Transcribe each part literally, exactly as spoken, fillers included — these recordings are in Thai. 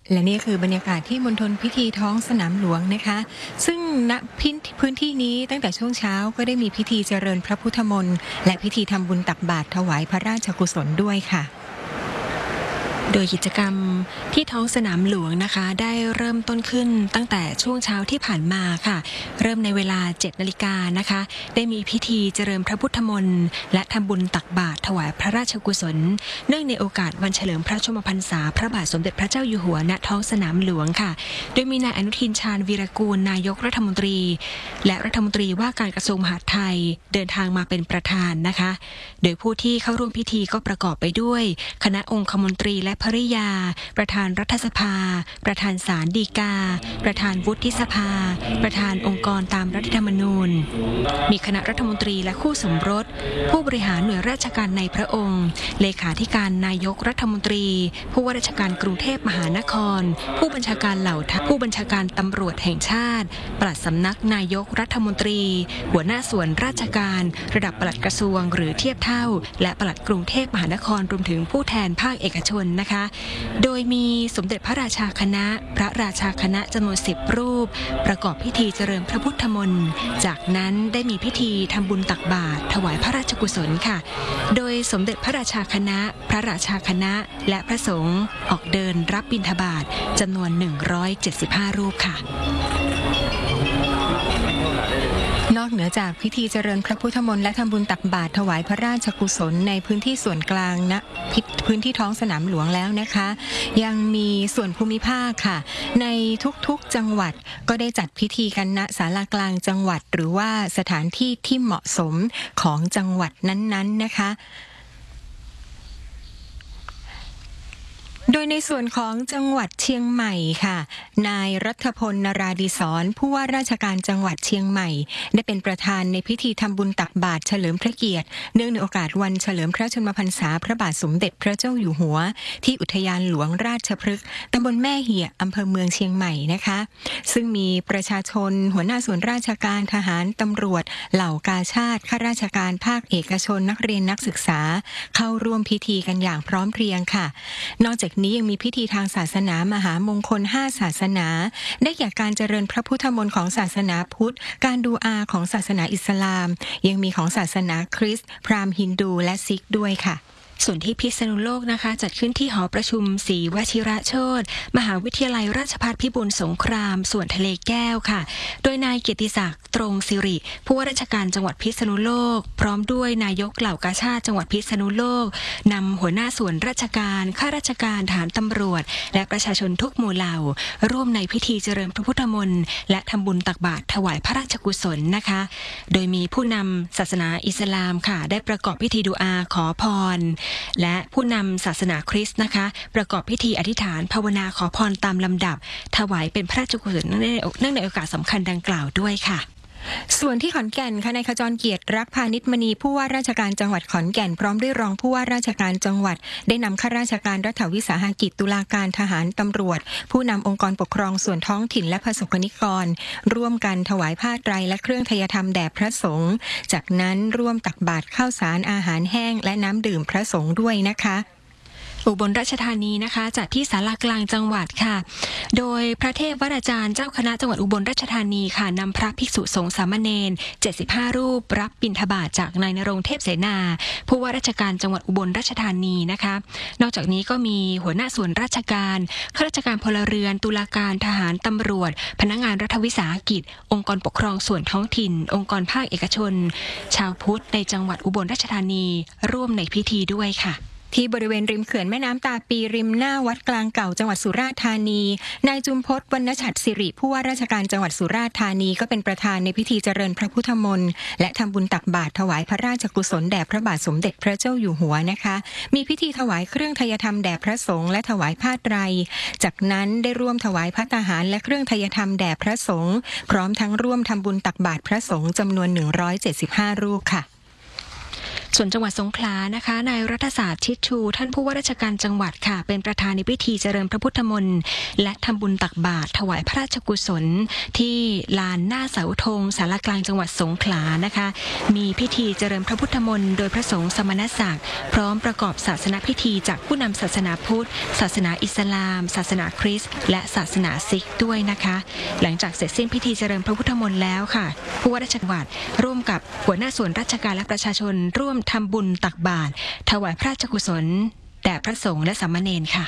และนี่คือบรรยากาศที่มณฑลพิธีท้องสนามหลวงนะคะซึ่งณพื้นที่นี้ตั้งแต่ช่วงเช้าก็ได้มีพิธีเจริญพระพุทธมนต์และพิธีทำบุญตักบาตรถวายพระราชกุศลด้วยค่ะโดยกิจกรรมที่ท้องสนามหลวงนะคะได้เริ่มต้นขึ้นตั้งแต่ช่วงเช้าที่ผ่านมาค่ะเริ่มในเวลา เจ็ดนาฬิกานะคะได้มีพิธีเจริญพระพุทธมนต์และทำบุญตักบาตรถวายพระราชกุศลเนื่องในโอกาสวันเฉลิมพระชนมพรรษาพระบาทสมเด็จพระเจ้าอยู่หัวณท้องสนามหลวงค่ะโดยมีนายอนุทินชาญวีรกูลนายกรัฐมนตรีและรัฐมนตรีว่าการกระทรวงมหาดไทยเดินทางมาเป็นประธานนะคะโดยผู้ที่เข้าร่วมพิธีก็ประกอบไปด้วยคณะองคมนตรีและภริยาประธานรัฐสภาประธานศาลฎีกาประธานวุฒิสภาประธานองค์กรตามรัฐธรรมนูญมีคณะรัฐมนตรีและคู่สมรสผู้บริหารหน่วยราชการในพระองค์เลขาธิการนายกรัฐมนตรีผู้ว่าราชการกรุงเทพมหานครผู้บัญชาการเหล่าทัพผู้บัญชาการตำรวจแห่งชาติปลัดสำนักนายกรัฐมนตรีหัวหน้าส่วนราชการระดับปลัดกระทรวงหรือเทียบเท่าและปลัดกรุงเทพมหานครรวมถึงผู้แทนภาคเอกชนนะคะโดยมีสมเด็จพระราชาคณะพระราชาคณะจำนวนสิบรูปประกอบพิธีเจริญพระพุทธมนต์จากนั้นได้มีพิธีทำบุญตักบาตรถวายพระราชกุศลค่ะโดยสมเด็จพระราชาคณะพระราชาคณะและพระสงฆ์ออกเดินรับบิณฑบาตจำนวนหนึ่งร้อยเจ็ดสิบห้ารูปค่ะนอกเหนือจากพิธีเจริญพระพุทธมนต์และทำบุญตักบาตรถวายพระราชกุศลในพื้นที่ส่วนกลางณพื้นที่ท้องสนามหลวงแล้วนะคะยังมีส่วนภูมิภาคค่ะในทุกๆจังหวัดก็ได้จัดพิธีกันณศาลากลางจังหวัดหรือว่าสถานที่ที่เหมาะสมของจังหวัดนั้นๆนะคะโดยในส่วนของจังหวัดเชียงใหม่ค่ะนายรัฐพลนราดิศรผู้ว่าราชการจังหวัดเชียงใหม่ได้เป็นประธานในพิธีทำบุญตักบาตรเฉลิมพระเกียรติเนื่องในโอกาสวันเฉลิมพระชนมพรรษาพระบาทสมเด็จพระเจ้าอยู่หัวที่อุทยานหลวงราชพฤกษ์ตำบลแม่เหี่ยอำเภอเมืองเชียงใหม่นะคะซึ่งมีประชาชนหัวหน้าส่วนราชการทหารตำรวจเหล่ากาชาติข้าราชการภาคเอกชนนักเรียนนักศึกษาเข้าร่วมพิธีกันอย่างพร้อมเพรียงค่ะนอกจากนี้ยังมีพิธีทางศาสนามหามงคลห้าศาสนาได้แก่การเจริญพระพุทธมนต์ของศาสนาพุทธการดูอาของศาสนาอิสลามยังมีของศาสนาคริสต์พราหมณ์ฮินดูและซิกด้วยค่ะส่วนที่พิษณุโลกนะคะจัดขึ้นที่หอประชุมศรีวชิระโชติมหาวิทยาลัยราชภัฏพิบูลสงครามส่วนทะเลแก้วค่ะโดยนายเกียรติศักดิ์ตรงสิริผู้ว่าราชการจังหวัดพิษณุโลกพร้อมด้วยนายกเหล่ากาชาติจังหวัดพิษณุโลกนำหัวหน้าส่วนราชการข้าราชการทหารตำรวจและประชาชนทุกหมู่เหล่าร่วมในพิธีเจริญพระพุทธมนต์และทำบุญตักบาตรถวายพระราชกุศลนะคะโดยมีผู้นำศาสนาอิสลามค่ะได้ประกอบพิธีดูอาขอพรและผู้นำศาสนาคริสต์นะคะประกอบพิธีอธิษฐานภาวนาขอพรตามลำดับถวายเป็นพระราชกุศลเนื่องในโอกาสสำคัญดังกล่าวด้วยค่ะส่วนที่ขอนแก่นค่ะนายขจรเกียรติรักพานิชมณีผู้ว่าราชการจังหวัดขอนแก่นพร้อมด้วยรองผู้ว่าราชการจังหวัดได้นำข้าราชการรัฐวิสาหกิจตุลาการทหารตำรวจผู้นำองค์กรปกครองส่วนท้องถิ่นและประสบกนิกรร่วมกันถวายผ้าไตรและเครื่องทยธรรมแด่พระสงฆ์จากนั้นร่วมตักบาตรข้าวสารอาหารแห้งและน้ำดื่มพระสงฆ์ด้วยนะคะอุบลราชธานีนะคะจัดที่ศาลากลางจังหวัดค่ะโดยพระเทพวราจารย์เจ้าคณะจังหวัดอุบลราชธานีค่ะนำพระภิกษุสงฆ์สามเณรเจ็ดสิบห้ารูปรับบิณฑบาตจากนายณรงค์เทพเสนาผู้ว่าราชการจังหวัดอุบลราชธานีนะคะนอกจากนี้ก็มีหัวหน้าส่วนราชการข้าราชการพลเรือนตุลาการทหารตำรวจพนักงานรัฐวิสาหกิจองค์กรปกครองส่วนท้องถิ่นองค์กรภาคเอกชนชาวพุทธในจังหวัดอุบลราชธานีร่วมในพิธีด้วยค่ะที่บริเวณริมเขื่อนแม่น้ำตาปีริมหน้าวัดกลางเก่าจังหวัดสุราษฎร์ธานีนายจุมพจน์วรรณฉัตรสิริผู้ว่าราชการจังหวัดสุราษฎร์ธานีก็เป็นประธานในพิธีเจริญพระพุทธมนต์และทำบุญตักบาตรถวายพระราชกุศลแด่พระบาทสมเด็จพระเจ้าอยู่หัวนะคะมีพิธีถวายเครื่องทยธรรมแด่พระสงฆ์และถวายผ้าไตรจากนั้นได้ร่วมถวายภัตตาหารและเครื่องทยธรรมแด่พระสงฆ์พร้อมทั้งร่วมทำบุญตักบาตรพระสงฆ์จำนวนหนึ่งร้อยเจ็ดสิบห้ารูปค่ะส่วนจังหวัดสงขลานะคะนายรัฐศาสตร์ชิดชูท่านผู้ว่าราชการจังหวัดค่ะเป็นประธานในพิธีเจริญพระพุทธมนต์และทำบุญตักบาตรถวายพระราชกุศลที่ลานหน้าเสาธงศาลากลางจังหวัดสงขลานะคะมีพิธีเจริญพระพุทธมนต์โดยพระสงฆ์สมณศักดิ์พร้อมประกอบศาสนพิธีจากผู้นำศาสนาพุทธศาสนาอิสลาม ศาสนาคริสต์และศาสนาซิกด้วยนะคะหลังจากเสร็จสิ้นพิธีเจริญพระพุทธมนต์แล้วค่ะผู้ว่าราชการจังหวัดร่วมกับหัวหน้าส่วนราชการและประชาชนร่วมทำบุญตักบาตรถวายพระราชกุศลแด่พระสงฆ์และสามเณรค่ะ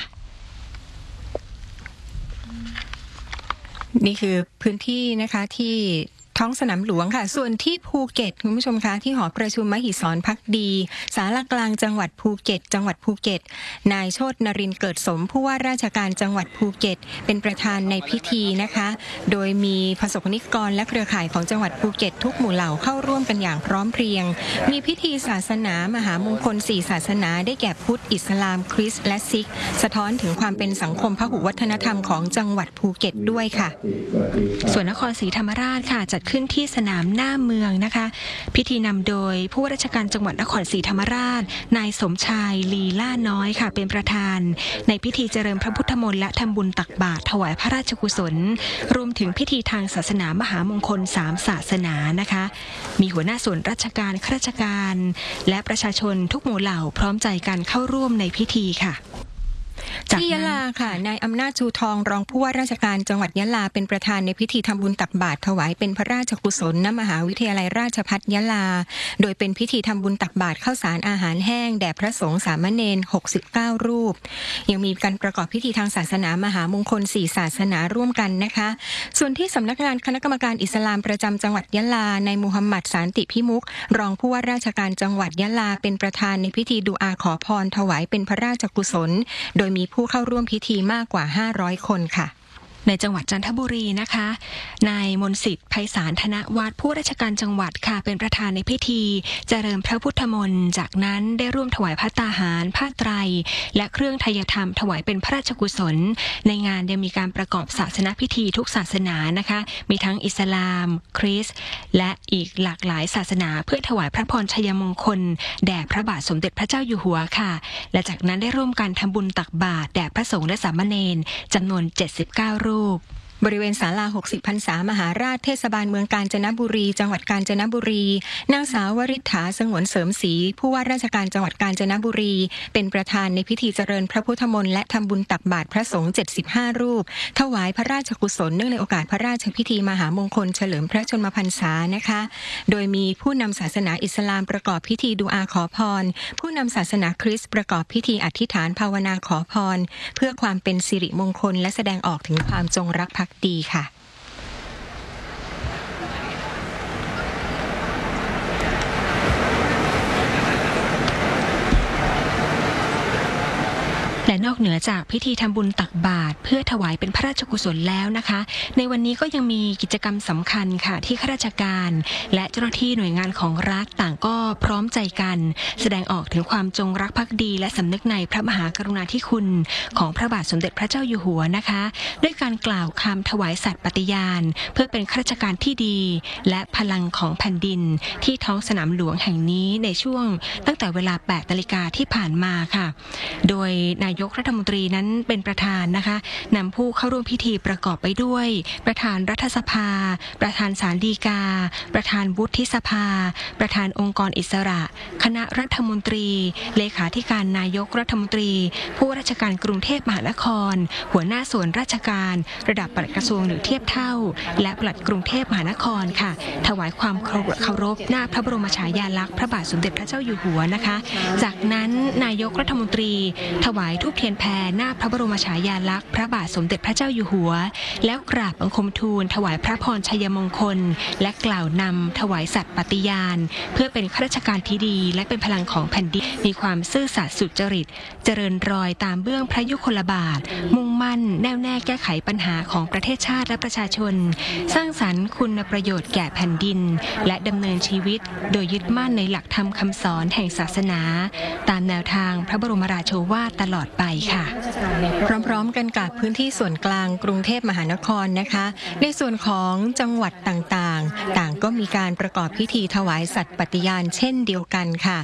นี่คือพื้นที่นะคะที่ท้องสนามหลวงค่ะส่วนที่ภูเก็ตคุณผู้ชมคะที่หอประชุมมหิศรภักดีศาลากลางจังหวัดภูเก็ตจังหวัดภูเก็ตนายโชตินรินทร์เกิดสมผู้ว่าราชการจังหวัดภูเก็ตเป็นประธานในพิธีนะคะโดยมีประสบนิกรและเครือข่ายของจังหวัดภูเก็ตทุกหมู่เหล่าเข้าร่วมกันอย่างพร้อมเพรียงมีพิธีศาสนามหามงคลสี่ศาสนาได้แก่พุทธอิสลามคริสต์และซิกสะท้อนถึงความเป็นสังคมพหุวัฒนธรรมของจังหวัดภูเก็ตด้วยค่ะส่วนนครศรีธรรมราชค่ะจัดขึ้นที่สนามหน้าเมืองนะคะพิธีนำโดยผู้ว่าราชการจังหวัดนครศรีธรรมราชนายสมชายลีล่าน้อยค่ะเป็นประธานในพิธีเจริญพระพุทธมนต์และทำบุญตักบาตรถวายพระราชกุศลรวมถึงพิธีทางศาสนามหามงคลสามศาสนานะคะมีหัวหน้าส่วนราชการข้าราชการและประชาชนทุกหมู่เหล่าพร้อมใจกันเข้าร่วมในพิธีค่ะที่ยะลาค่ะนายอำนาจชูทองรองผู้ว่าราชการจังหวัดยะลาเป็นประธานในพิธีทำบุญตักบาตรถวายเป็นพระราชกุศลณมหาวิทยาลัยราชภัฏยะลาโดยเป็นพิธีทำบุญตักบาตรข้าวสารอาหารแห้งแด่พระสงฆ์สามเณรหกสิบเก้ารูปยังมีการประกอบพิธีทางศาสนามหามงคลสี่ศาสนาร่วมกันนะคะส่วนที่สำนักงานคณะกรรมการอิสลามประจำจังหวัดยะลานายมูฮัมหมัดสานติพิมุขรองผู้ว่าราชการจังหวัดยะลาเป็นประธานในพิธีดุอาขอพรถวายเป็นพระราชกุศลโดยมีผู้เข้าร่วมพิธีมากกว่าห้าร้อยคนค่ะในจังหวัดจันทบุรีนะคะนายมนต์สิทธิ์ไพศาลธนวัฒน์ผู้ราชการจังหวัดค่ะเป็นประธานในพิธีเจริญพระพุทธมนต์จากนั้นได้ร่วมถวายพระตาหารผ้าไตรและเครื่องไทยธรรมถวายเป็นพระราชกุศลในงานยังมีการประกอบศาสนพิธีทุกศาสนานะคะมีทั้งอิสลามคริสต์และอีกหลากหลายศาสนาเพื่อถวายพระพรชัยมงคลแด่พระบาทสมเด็จพระเจ้าอยู่หัวค่ะและจากนั้นได้ร่วมกันทำบุญตักบาตรแด่พระสงฆ์และสามเณรจำนวนเจ็ดสิบเก้ารูปบริเวณศาลาหกสิบพรรษามหาราชเทศบาลเมืองกาญจนบุรีจังหวัดกาญจนบุรีนางสาววริษฐาสงวนเสริมศรีผู้ว่าราชการจังหวัดกาญจนบุรีเป็นประธานในพิธีเจริญพระพุทธมนต์และทำบุญตักบาตรพระสงฆ์เจ็ดสิบห้ารูปถวายพระราชกุศลเนื่องในโอกาสพระราชพิธีมหามงคลเฉลิมพระชนมพรรษานะคะโดยมีผู้นำศาสนาอิสลามประกอบพิธีดุอาขอพรผู้นำศาสนาคริสต์ประกอบพิธีอธิษฐานภาวนาขอพรเพื่อความเป็นสิริมงคลและแสดงออกถึงความจงรักภักดีค่ะและนอกเหนือจากพิธีทำบุญตักบาตรเพื่อถวายเป็นพระราชกุศลแล้วนะคะในวันนี้ก็ยังมีกิจกรรมสำคัญค่ะที่ข้าราชการและเจ้าหน้าที่หน่วยงานของรัฐต่างก็พร้อมใจกันแสดงออกถึงความจงรักภักดีและสำนึกในพระมหากรุณาธิคุณของพระบาทสมเด็จพระเจ้าอยู่หัวนะคะด้วยการกล่าวคำถวายสัตย์ปฏิญาณเพื่อเป็นข้าราชการที่ดีและพลังของแผ่นดินที่ท้องสนามหลวงแห่งนี้ในช่วงตั้งแต่เวลาแปดนาฬิกาที่ผ่านมาค่ะโดยนายนายกรัฐมนตรีนั้นเป็นประธานนะคะนำผู้เข้าร่วมพิธีประกอบไปด้วยประธานรัฐสภาประธานศาลฎีกาประธานวุฒิสภาประธานองค์กรอิสระคณะรัฐมนตรีเลขาธิการนายกรัฐมนตรีผู้ว่าราชการกรุงเทพมหานครหัวหน้าส่วนราชการระดับปลัดกระทรวงหรือเทียบเท่าและปลัดกรุงเทพมหานครค่ะถวายความเคารพหน้าพระบรมฉายาลักษณ์พระบาทสมเด็จพระเจ้าอยู่หัวนะคะจากนั้นนายกรัฐมนตรีถวายธูปเทียนแพรหน้าพระบรมฉายาลักษณ์พระบาทสมเด็จพระเจ้าอยู่หัวแล้วกราบบังคมทูลถวายพระพรชัยมงคลและกล่าวนำถวายสัตย์ปฏิญาณเพื่อเป็นข้าราชการที่ดีและเป็นพลังของแผ่นดินมีความซื่อสัตย์สุจริตเจริญรอยตามเบื้องพระยุคลบาทมุ่งมั่นแน่วแน่แก้ไขปัญหาของประเทศชาติและประชาชนสร้างสรรค์คุณประโยชน์แก่แผ่นดินและดำเนินชีวิตโดยยึดมั่นในหลักธรรมคำสอนแห่งศาสนาตามแนวทางพระบรมราโชวาทตลอดไปค่ะพร้อมๆกันกับพื้นที่ส่วนกลางกรุงเทพมหานครนะคะในส่วนของจังหวัดต่างๆต่างก็มีการประกอบพิธีถวายสัตย์ปฏิญาณเช่นเดียวกันค่ะ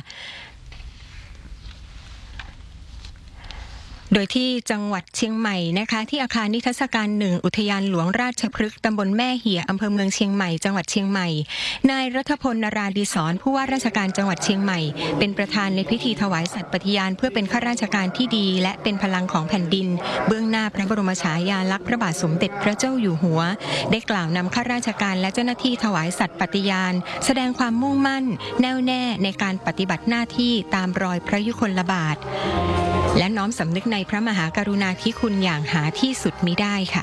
โดยที่จังหวัดเชียงใหม่นะคะที่อาคารนิทรรศการหนึ่งอุทยานหลวงราชพฤกษ์ตำบลแม่เหี่ยอำเภอเมืองเชียงใหม่จังหวัดเชียงใหม่นายรัฐพลนราดีศรผู้ว่าราชการจังหวัดเชียงใหม่เป็นประธานในพิธีถวายสัตย์ปฏิญาณเพื่อเป็นข้าราชการที่ดีและเป็นพลังของแผ่นดินเบื้องหน้าพระบรมฉายาลักษณ์พระบาทสมเด็จพระเจ้าอยู่หัวได้กล่าวนำข้าราชการและเจ้าหน้าที่ถวายสัตย์ปฏิญาณแสดงความมุ่งมั่นแน่วแน่ในการปฏิบัติหน้าที่ตามรอยพระยุคลบาทและน้อมสำนึกในพระมหากรุณาธิคุณอย่างหาที่สุดมิได้ค่ะ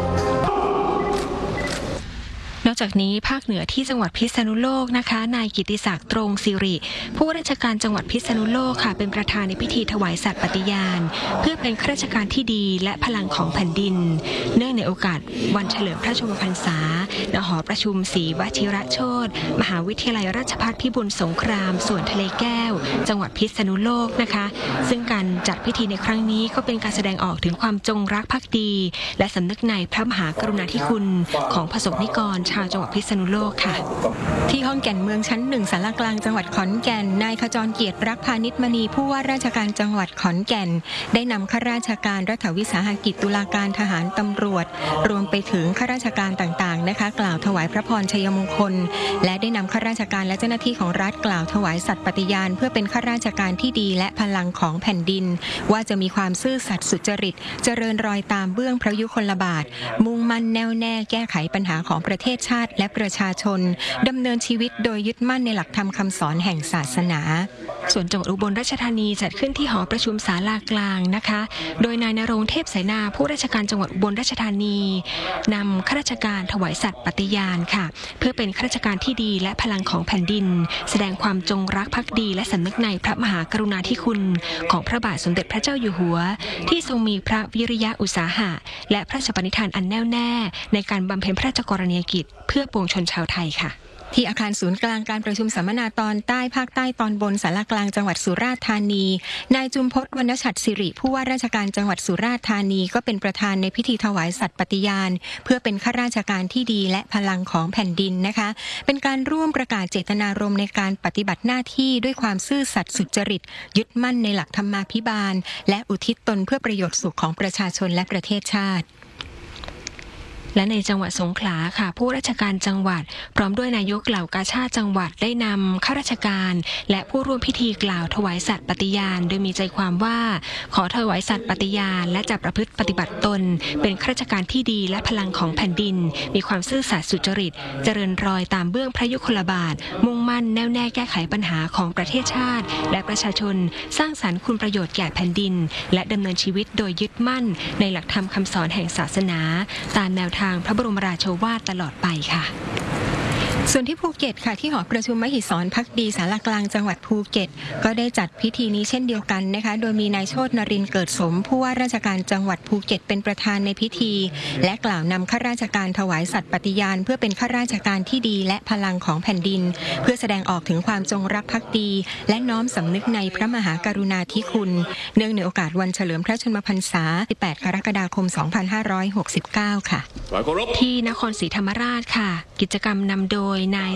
นอกจากนี้ภาคเหนือที่จังหวัดพิษณุโลกนะคะนายกิติศักดิ์ตรงสิริผู้ว่าราชการจังหวัดพิษณุโลกค่ะเป็นประธานในพิธีถวายสัตย์ปฏิญาณเพื่อเป็นข้าราชการที่ดีและพลังของแผ่นดินเนื่องในโอกาสวันเฉลิมพระชนมพรรษาณหอประชุมศรีวชิรโชติมหาวิทยาลัยราชภัฏพิบูลสงครามส่วนทะเลแก้วจังหวัดพิษณุโลกนะคะซึ่งการจัดพิธีในครั้งนี้ก็เป็นการแสดงออกถึงความจงรักภักดีและสำนึกในพระมหากรุณาธิคุณของประสบนิกรชาวจังหวัดพิษณุโลกค่ะที่ห้องแก่นเมืองชั้นหนึ่งศาลากลางจังหวัดขอนแก่นนายขจรเกียรติรักพาณิชมณีผู้ว่าราชการจังหวัดขอนแก่นได้นำข้าราชการรัฐวิสาหกิจตุลาการทหารตำรวจรวมไปถึงข้าราชการต่างๆนะคะกล่าวถวายพระพรชัยมงคลและได้นำข้าราชการและเจ้าหน้าที่ของรัฐกล่าวถวายสัตย์ปฏิญาณเพื่อเป็นข้าราชการที่ดีและพลังของแผ่นดินว่าจะมีความซื่อสัตย์สุจริตเจริญรอยตามเบื้องพระยุคลบาทมุ่งมั่นแน่วแน่แก้ไขปัญหาของประเทศชาติและประชาชนดำเนินชีวิตโดยยึดมั่นในหลักธรรมคำสอนแห่งศาสนาส่วนจังหวัดอุบลราชธานีจัดขึ้นที่หอประชุมศาลากลางนะคะโดยนายณรงค์เทพไสนาผู้ราชการจังหวัดอุบลราชธานีนำข้าราชการถวายสัตย์ปฏิญาณค่ะเพื่อเป็นข้าราชการที่ดีและพลังของแผ่นดินแสดงความจงรักภักดีและสำนึกในพระมหากรุณาธิคุณของพระบาทสมเด็จพระเจ้าอยู่หัวที่ทรงมีพระวิริยะอุตสาหะและพระราชปณิธานอันแน่วแน่ในการบำเพ็ญพระราชกรณียกิจเพื่อปวงชนชาวไทยค่ะที่อาคารศูนย์กลางการประชุมสัมมนาตอนใต้ภาคใต้ตอนบนศาลากลางจังหวัดสุราษฎร์ธานีนายจุมพจน์วรรณฉัตรสิริผู้ว่าราชการจังหวัดสุราษฎร์ธานีก็เป็นประธานในพิธีถวายสัตย์ปฏิญาณเพื่อเป็นข้าราชการที่ดีและพลังของแผ่นดินนะคะเป็นการร่วมประกาศเจตนารมณ์ในการปฏิบัติหน้าที่ด้วยความซื่อสัตย์สุจริตยึดมั่นในหลักธรรมาภิบาลและอุทิศตนเพื่อประโยชน์สุขของประชาชนและประเทศชาติและในจังหวัดสงขลาค่ะผู้ราชการจังหวัดพร้อมด้วยนายกเหล่ากาชาดจังหวัดได้นำข้าราชการและผู้ร่วมพิธีกล่าวถวายสัตย์ปฏิญาณโดยมีใจความว่าขอถวายสัตย์ปฏิญาณและจะประพฤติปฏิบัติตนเป็นข้าราชการที่ดีและพลังของแผ่นดินมีความซื่อสัตย์สุจริตเจริญรอยตามเบื้องพระยุคลบาทมุ่งมั่นแน่วแน่แก้ไขปัญหาของประเทศชาติและประชาชนสร้างสรรค์คุณประโยชน์แก่แผ่นดินและดำเนินชีวิตโดยยึดมั่นในหลักธรรมคำสอนแห่งศาสนาตามแนวทางพระบรมราโชวาทตลอดไปค่ะส่วนที่ภูเก็ตค่ะที่หอประชุมมหิศรภักดีศาลากลางจังหวัดภูเก็ตก็ได้จัดพิธีนี้เช่นเดียวกันนะคะโดยมีนายโชตินรินทร์เกิดสมผู้ว่าราชการจังหวัดภูเก็ตเป็นประธานในพิธีและกล่าวนำข้าราชการถวายสัตย์ปฏิญาณเพื่อเป็นข้าราชการที่ดีและพลังของแผ่นดินเพื่อแสดงออกถึงความจงรักภักดีและน้อมสำนึกในพระมหากรุณาธิคุณเนื่องในโอกาสวันเฉลิมพระชนมพรรษาสิบแปดกรกฎาคมสองพันห้าร้อยหกสิบเก้าค่ะที่นครศรีธรรมราชค่ะกิจกรรมนำโดยนาย